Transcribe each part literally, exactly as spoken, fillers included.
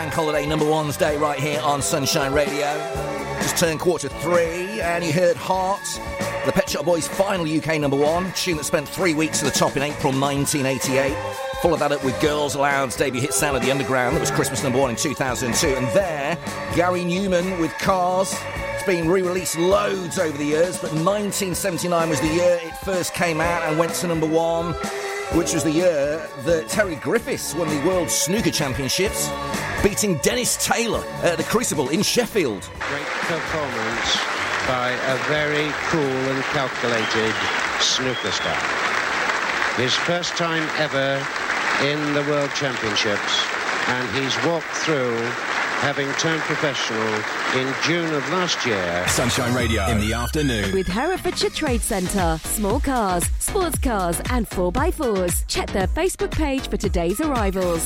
Bank Holiday number one's day right here on Sunshine Radio. Just turned quarter three, and you heard Heart, the Pet Shop Boys' final U K number one, tune that spent three weeks at the top in April nineteen eighty-eight. Follow that up with Girls Aloud's debut hit Sound of the Underground, that was Christmas number one in two thousand two. And there, Gary Newman with Cars. It's been re-released loads over the years, but nineteen seventy-nine was the year it first came out and went to number one, which was the year that Terry Griffiths won the World Snooker Championships, beating Dennis Taylor at the Crucible in Sheffield. Great performance by a very cool and calculated snooker star. His first time ever in the World Championships, and he's walked through, having turned professional in June of last year. Sunshine Radio in the afternoon. With Herefordshire Trade Centre. Small cars, sports cars and four by fours. Check their Facebook page for today's arrivals.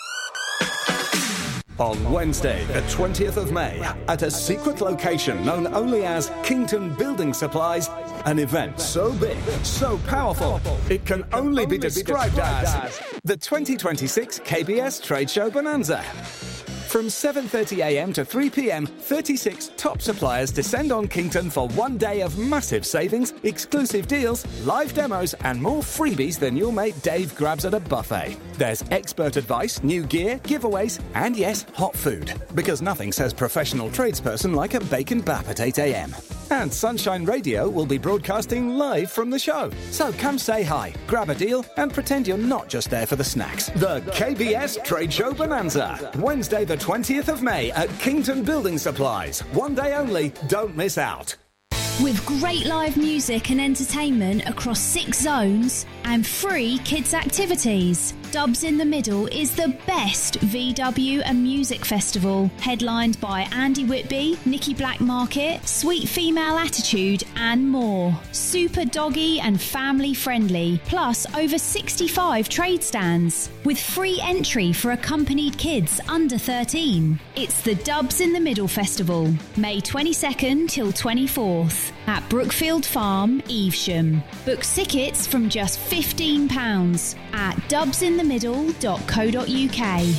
On Wednesday, the twentieth of May, at a secret location known only as Kington Building Supplies, an event so big, so powerful, it can only be described as the twenty twenty-six K B S Trade Show Bonanza. From seven thirty a m to three p m, thirty-six top suppliers descend on Kington for one day of massive savings, exclusive deals, live demos and more freebies than your mate Dave grabs at a buffet. There's expert advice, new gear, giveaways and yes, hot food. Because nothing says professional tradesperson like a bacon bap at eight a m. And Sunshine Radio will be broadcasting live from the show. So come say hi, grab a deal and pretend you're not just there for the snacks. The K B S Trade Show Bonanza. Wednesday the twentieth of May at Kington Building Supplies. One day only, don't miss out. With great live music and entertainment across six zones and free kids' activities, Dubs in the Middle is the best V W and music festival, headlined by Andy Whitby, Nicky Blackmarket, Sweet Female Attitude and more. Super doggy and family friendly, plus over sixty-five trade stands, with free entry for accompanied kids under thirteen. It's the Dubs in the Middle Festival, May twenty-second till twenty-fourth at Brookfield Farm, Evesham. Book tickets from just fifteen pounds at dubs in the middle dot co dot u k.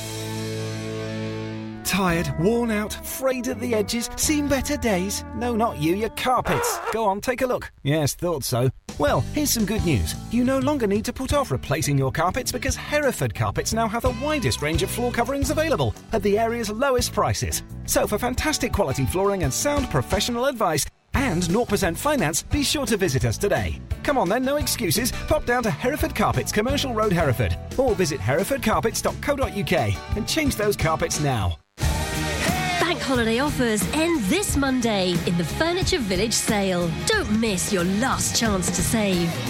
Tired, worn out, frayed at the edges, seen better days? No, not you, your carpets. Go on, take a look. Yes, thought so. Well, here's some good news. You no longer need to put off replacing your carpets because Hereford Carpets now have the widest range of floor coverings available at the area's lowest prices. So for fantastic quality flooring and sound professional advice and zero percent finance, be sure to visit us today. Come on then, no excuses. Pop down to Hereford Carpets, Commercial Road, Hereford, or visit hereford carpets dot co dot u k and change those carpets now. Bank holiday offers end this Monday in the Furniture Village sale. Don't miss your last chance to save.